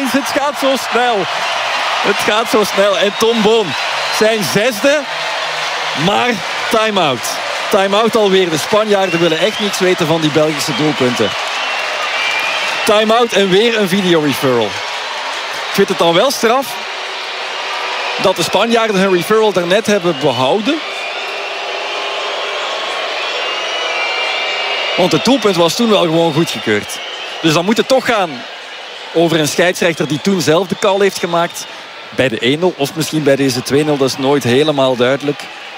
ineens. Het gaat zo snel. Het gaat zo snel. En Tom Boon, zijn 6e. Maar time-out. Time-out alweer. De Spanjaarden willen echt niks weten van die Belgische doelpunten. Time-out en weer een video-referral. Ik vind het dan wel straf dat de Spanjaarden hun referral daarnet hebben behouden. Want het doelpunt was toen wel gewoon goedgekeurd. Dus dan moet het toch gaan over een scheidsrechter die toen zelf de call heeft gemaakt. Bij de 1-0 of misschien bij deze 2-0. Dat is nooit helemaal duidelijk.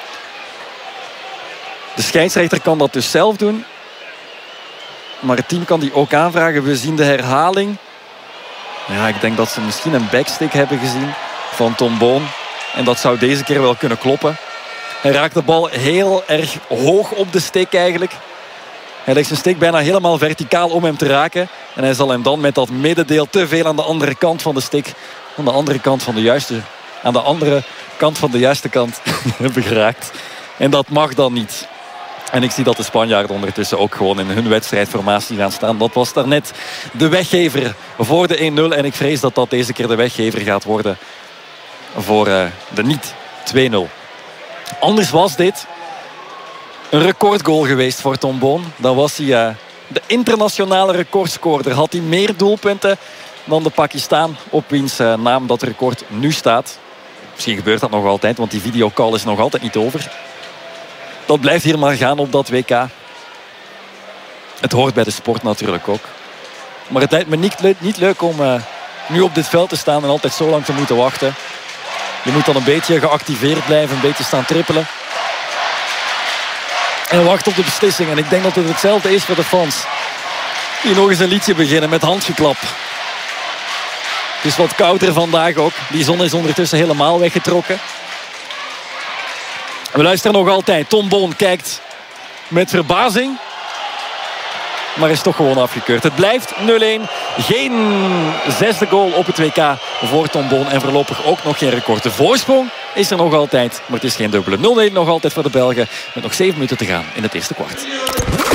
De scheidsrechter kan dat dus zelf doen. Maar het team kan die ook aanvragen. We zien de herhaling. Ja, ik denk dat ze misschien een backstick hebben gezien van Tom Boon. En dat zou deze keer wel kunnen kloppen. Hij raakt de bal heel erg hoog op de stick eigenlijk. Hij legt zijn stick bijna helemaal verticaal om hem te raken. En hij zal hem dan met dat middendeel te veel aan de andere kant van de stick, aan de andere kant van de juiste kant hebben geraakt. En dat mag dan niet. En ik zie dat de Spanjaarden ondertussen ook gewoon in hun wedstrijdformatie gaan staan. Dat was daarnet de weggever voor de 1-0. En ik vrees dat dat deze keer de weggever gaat worden voor de niet 2-0. Anders was dit een recordgoal geweest voor Tom Boon. Dan was hij de internationale recordscorer. Had hij meer doelpunten dan de Pakistan op wiens naam dat record nu staat. Misschien gebeurt dat nog altijd, want die videocall is nog altijd niet over. Dat blijft hier maar gaan op dat WK. Het hoort bij de sport natuurlijk ook. Maar het lijkt me niet leuk om nu op dit veld te staan en altijd zo lang te moeten wachten. Je moet dan een beetje geactiveerd blijven, een beetje staan trippelen. En wacht op de beslissing. En ik denk dat het hetzelfde is voor de fans. Die nog eens een liedje beginnen met handgeklap. Het is wat kouder vandaag ook. Die zon is ondertussen helemaal weggetrokken. We luisteren nog altijd. Tom Boon kijkt met verbazing. Maar is toch gewoon afgekeurd. Het blijft 0-1. Geen 6e goal op het WK voor Tom Boon. En voorlopig ook nog geen record. De voorsprong is er nog altijd. Maar het is geen dubbele. 0-1 nog altijd voor de Belgen. Met nog 7 minuten te gaan in het eerste kwart.